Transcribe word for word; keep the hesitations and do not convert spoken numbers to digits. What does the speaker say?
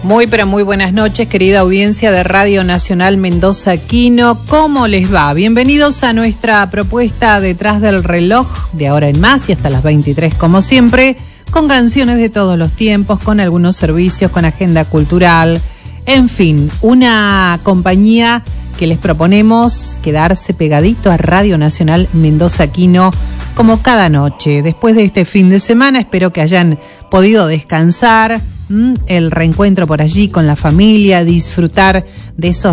Muy, pero muy buenas noches, querida audiencia de Radio Nacional Mendoza Aquino. ¿Cómo les va? Bienvenidos a nuestra propuesta Detrás del Reloj, de ahora en más y hasta las veintitrés, como siempre, con canciones de todos los tiempos, con algunos servicios, con agenda cultural, en fin, una compañía que les proponemos quedarse pegadito a Radio Nacional Mendoza Aquino como cada noche. Después de este fin de semana, espero que hayan podido descansar, el reencuentro por allí con la familia, disfrutar de esos